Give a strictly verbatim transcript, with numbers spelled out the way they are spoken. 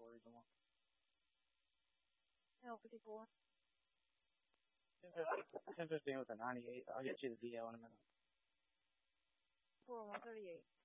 stories吗？ 没有不听过。 Sempre, sempre tem o canale, oggi c'è il video, non me lo. 不，我们这里